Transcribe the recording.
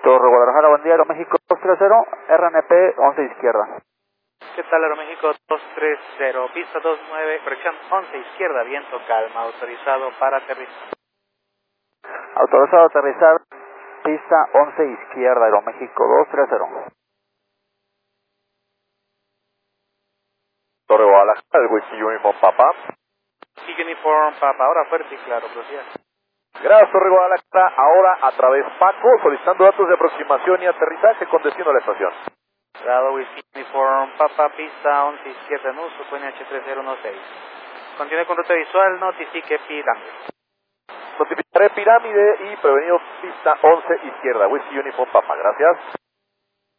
Torre Guadalajara, buen día, Aeroméxico 230, RNP 11 izquierda. ¿Qué tal, Aeroméxico 230, pista 29, corrección 11 izquierda, viento calma, autorizado para aterrizar. Autorizado a aterrizar, pista 11 izquierda, Aeroméxico 230. Torre Guadalajara, el Whisky Uniform Papa. Uniform Papa, ahora fuerte y claro, proceda. Gracias, Torre Guadalajara. Ahora a través Paco, solicitando datos de aproximación y aterrizaje con destino a la estación. Dado Whisky Uniform Papa, pista 11 izquierda en uso, QNH3016. Continúe con ruta visual, notifique pirámide. Notificaré pirámide y prevenido pista 11 izquierda, Whisky Uniform Papa. Gracias.